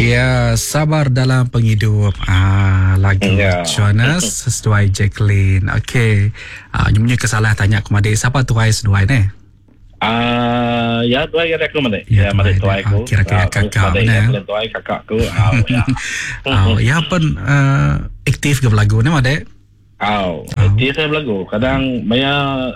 Ya, sabar dalam penghidup. Lagu Jonas sesuai Jacqueline. Okey. Nyumnya kesalah tanya aku adik siapa tuai seduai ni? Ya tuai kira aku mana? Ya, mana tuai aku. Kira-kira kakak mana? Tuai kakakku. Ya pun aktif ke lagu ni adik? Aktif saya lagu. Kadang Maya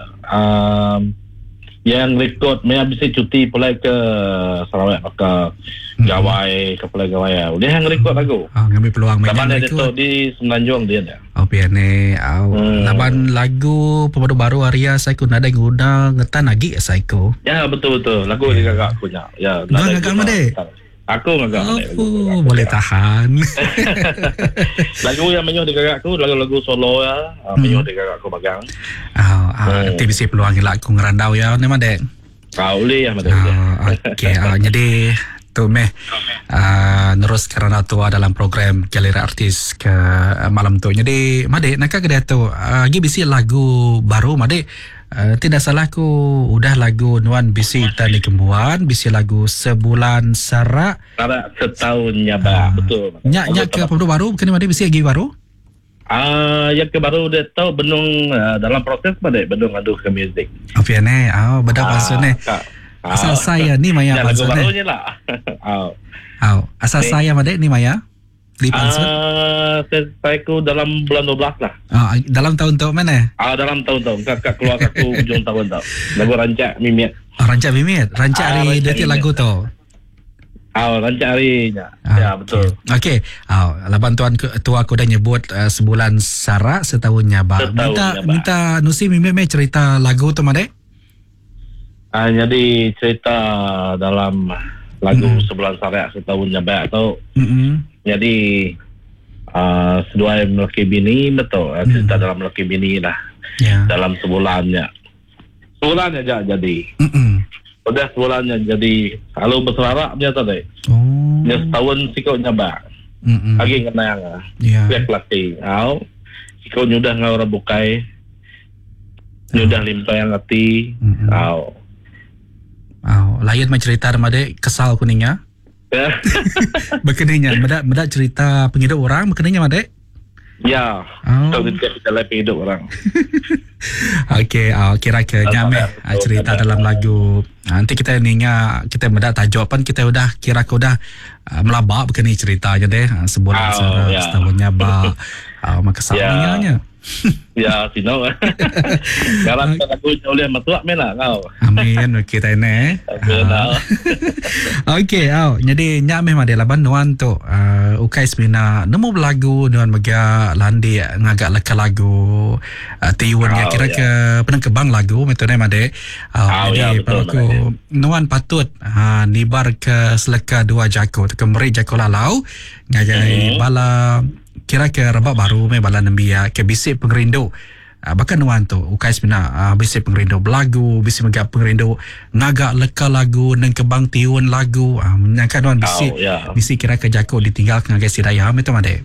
yang rekod Maya bisa cuti pulai ke Sarawak ke Gawai ke Pulau Gawai. Dia yang rekod lagu. Ngambil peluang main laban dia tu di Semenanjung dia dah. Piane. Laban lagu pemadu baru Arya saya ku nada guna ngetan lagi saya ku. Ya betul. Lagu di kakak punya. Ya. Nada ngagak made. Aku ngagak. Boleh tahan. Lagu yang menyuh di kakakku, lagu solo ya. Menyuh di kakakku bagang. Nanti bisa peluang lah aku ngerandau ya. Ni made. Boleh ya made. Okey. Jadi tu nerus kerana tua dalam program Galeri Artis ke malam tu. Jadi Made nak kena tu lagi bisi lagu baru Made. Tidak salah ku udah lagu Nuan bisi tani kembuan, bisi lagu Sebulan Sarak. Sarak setahun nyaba, betul. Nyak ke apa baru bukan Made bisi lagi baru? Yang ke baru dia tahu benung dalam proses Made, benung adu ke muzik. Apiane, beda pasal ni. Asal saya ni Maya lagu barunya lah. Asal saya Made ni Maya di Pansun. Saya ku dalam bulan 12 lah. Dalam tahun tu mana? Dalam tahun kakak keluar aku hujung tahun tau. Lagu Rancak Mimit. Rancak Mimit. Rancak hari detik lagu tu. Rancak harinya. Ya betul. Okey. Laban tuan tua aku dah nyebut Sebulan Sarak setahun nyaba. Minta Nusi Mimit cerita lagu tu Made. Jadi cerita dalam lagu Sebulan Sarak setahun nyaba tu. Jadi seduai melaki bini betul. Cerita dalam melaki bini lah. Dalam sebulannya aja jadi. Udah sebulannya jadi kalau berselarak dia tadi. Dia setahun sikau nyaba. Lagi kena yang pihak laki. Sikau nyudah ngau bukai. Nyudah limpah yang hati. Layan mencerita Made kesal kuningnya. Berkenanya Mada cerita penghidup orang berkenanya Made. Ya. Tahu kita lagi hidup orang. Okey, kira ke nyameh cerita dalam lagu. Nanti kita ninga kita Mada tajuk pun kita udah kira ke udah melabak berkenanya ceritanya deh. Sebulan setahunnya ba maka salahnya. Ya, sino. Kalau aku oleh matuak mena kau. Amin kita ini. Okey, jadi nyameh Made laban nuan tu ukai semina nemu lagu nuan mega landi ngagak leka lagu tiun ya kira ke penang kebang lagu metode Made. Jadi aku nuan patut nibar ke seleka dua jako ke meri jako lalau ngagai bala kira ke rebak baru me bala nembia ke bisik pengerindu. Bahkan nuan tu ukai sebenar bisik pengerindu belagu, bisik megak pengerindu ngagak leka lagu nang kebang tiun lagu. Menyangka nuan bisik kira ke jako ditinggal ngagai sidaya itu Made.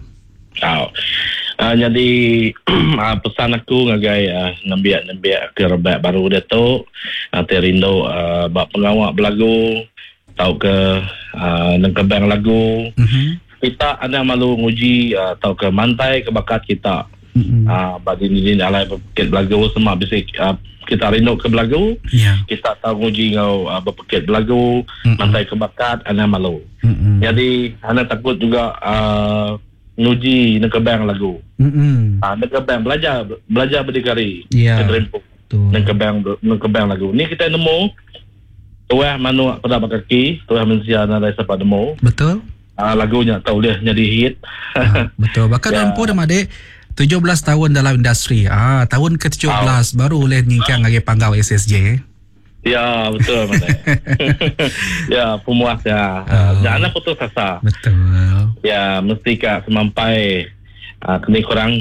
Jadi pesan aku ngagai nembia ke rebak baru dia tu terindu bak pengawak belagu tau ke nang kebang lagu. Kita ada malu nguji atau ke mantai ke bakat kita. Bagi ni alai berpikir belagu semua bisa kita rindu ke belagu. Kita tahu nguji ngau berpikir belagu, mantai ke bakat ana malu. Jadi ana takut juga nguji nak kebang lagu. Nak kebang belajar berdikari. Terempu. Nak kebang lagu. Ni kita nemu tuah manu pada kaki, tuah mensia nada siapa nemu. Betul. Lagunya tahu dia jadi hit. Betul. Bahkan Rampo dah Made 17 tahun dalam industri. Tahun ke-17 baru boleh ngingkang lagi panggau SSJ. Ya, betul Made. Ya, pemuas ya. Jangan putus asa. Betul. Ya, mesti kak semampai kena kurang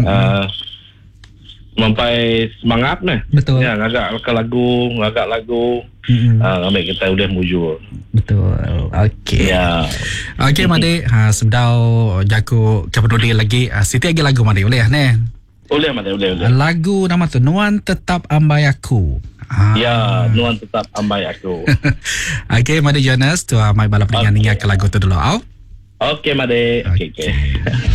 sampai semangat ni. Betul. Ya, ngagak lagu. Ambil kita boleh mujur. Betul. Okey. Ya. Okey Made, sedau jago kapeduli lagi. Siti lagi lagu Made boleh ni? Boleh Made, boleh. Lagu nama tu Nuan Tetap Ambai Aku. Ya, Nuan Tetap Ambai Aku. Okey Made Jonas tu mai balap dengan ke lagu tu dulu. Okey Made. Okey.